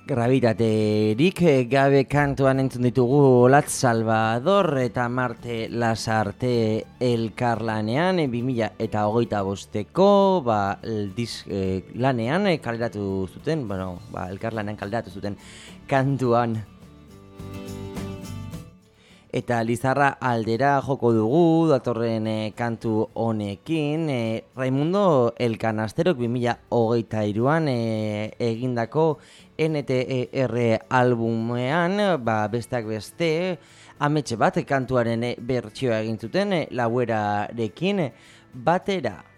Grabitaterik gabe kantuan entzun ditugu Olatz Salvador eta Marte Lasarte elkarlanean 2025ko lanean kaleratu zuten, elkarlanean kaleratu zuten kantuan. Eta Lizarra aldera joko dugu datorren kantu honekin. Raimundo El Canasterok 2023an egindako NTR albumean, besteak beste, ametxe bat kantuaren bertsioa egin zuten Lauerarekin batera.